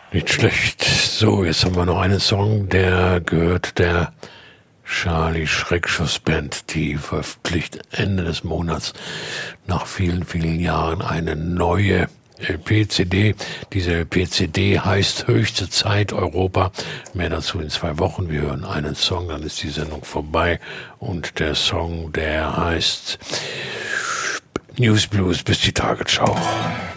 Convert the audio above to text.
Nicht schlecht. So, jetzt haben wir noch einen Song, der gehört der Charlie Schreckschuss Band. Die veröffentlicht Ende des Monats nach vielen, vielen Jahren eine neue LP-CD. Diese LP-CD heißt Höchste Zeit Europa. Mehr dazu in 2 Wochen. Wir hören einen Song, dann ist die Sendung vorbei. Und der Song, der heißt News Blues. Bis die Tage. Ciao.